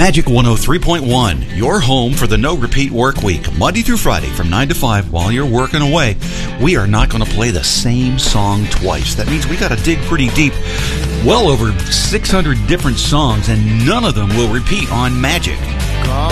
Magic 103.1, your home for the no repeat work week, Monday through Friday from 9 to 5 while you're working away. We are not going to play the same song twice. That means we got to dig pretty deep. Well over 600 different songs, and none of them will repeat on Magic.